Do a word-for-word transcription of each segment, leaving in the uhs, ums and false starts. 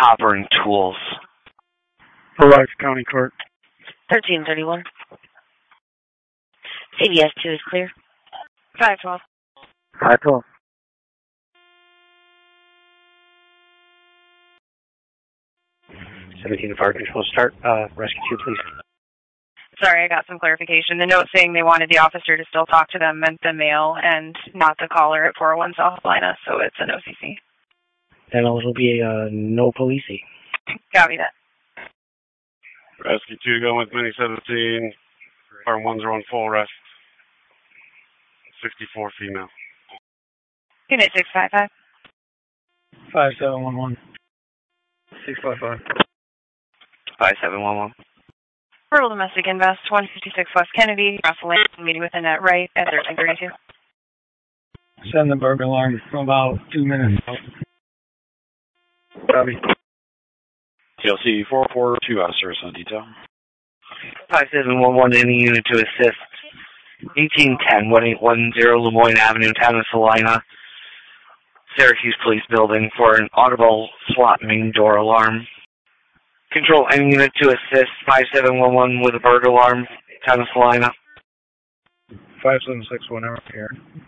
Hopper and Tools. Rice County Court. thirteen thirty-one. C V S two is clear. five twelve. five twelve. seventeen Fire Control, start. Uh, rescue two, please. Sorry, I got some clarification. The note saying they wanted the officer to still talk to them meant the male and not the caller at four oh one South Lina, so it's an O C C. Then it'll be a uh, no policey. Copy that. Rescue two going with Mini seventeen. Farm one's are on full rest. sixty-four female. Unit six five five. five seven one one. six five five. five seven one one. Rural Domestic Invest, one fifty-six West Kennedy, Russell Lane, meeting with Annette Wright at thirteen thirty-two. Send the burglar alarm for about two minutes. Copy. T L C four four two, out of service on detail. five seven one one, any unit to assist. eighteen ten, one eight one zero Lemoyne Avenue, Town of Salina, Syracuse Police Building for an audible SWAT main door alarm. Control any unit to assist. five seven one one with a burglar alarm, Town of Salina. five seven six one out here.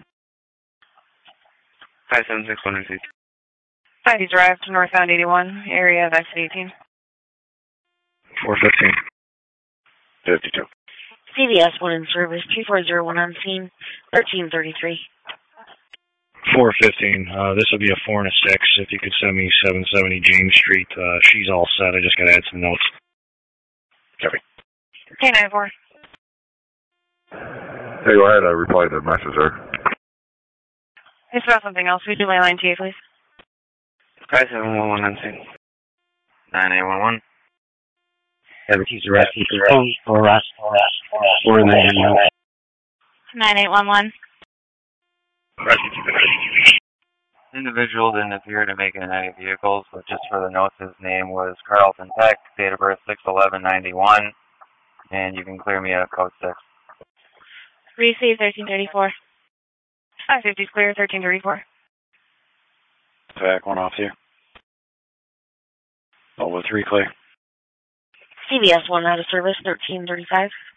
five seven six one received. five He's arrived to northbound eighty-one, area of exit eighteen. four fifteen. fifty-two. C V S one in service, three four zero one on scene, thirteen thirty-three. four fifteen. Uh, this will be a four and a six. If you could send me seven seventy James Street. Uh, she's all set. I just got to add some notes. Copy. K nine four. Hey, go ahead. I replied to the message there. It's about something else. We do my line T A, please. five seven one one on scene. nine eight one one. Everything's arrested for arrest. Or in the hand. nine eight one one. Individual didn't appear to make it in any vehicles, but just for the notes, his name was Carlton Peck, date of birth six eleven ninety-one, and you can clear me at code six. Receive thirteen thirty-four. five fifty is clear, thirteen thirty-four. Back one off here. Over three clear. C V S one out of service, thirteen thirty-five.